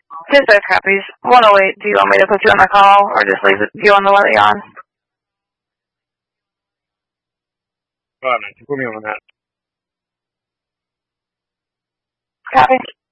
His both copies. 108, do you want me to put you on the call or just leave you on the one that you're on? Go ahead, man. Put me on that. Copy.